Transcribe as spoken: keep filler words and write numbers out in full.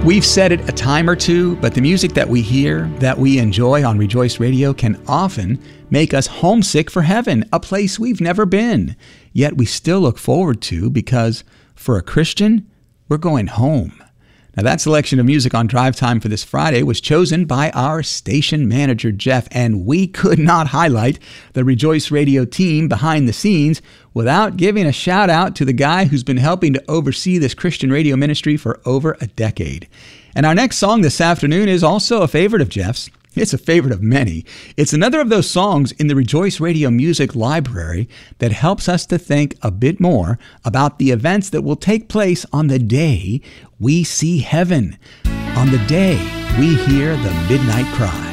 We've said it a time or two, but the music that we hear, that we enjoy on Rejoice Radio can often make us homesick for heaven, a place we've never been. Yet we still look forward to because for a Christian, we're going home. Now that selection of music on Drive Time for this Friday was chosen by our station manager, Jeff, and we could not highlight the Rejoice Radio team behind the scenes without giving a shout out to the guy who's been helping to oversee this Christian radio ministry for over a decade. And our next song this afternoon is also a favorite of Jeff's. It's a favorite of many. It's another of those songs in the Rejoice Radio Music Library that helps us to think a bit more about the events that will take place on the day we see heaven, on the day we hear the midnight cry.